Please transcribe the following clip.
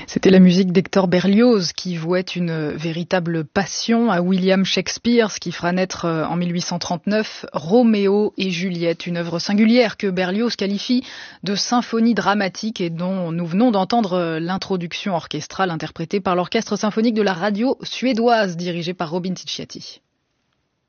C'était la musique d'Hector Berlioz qui vouait une véritable passion à William Shakespeare, ce qui fera naître en 1839 Roméo et Juliette, une œuvre singulière que Berlioz qualifie de symphonie dramatique et dont nous venons d'entendre l'introduction orchestrale interprétée par l'orchestre symphonique de la radio suédoise dirigé par Robin Ticciati.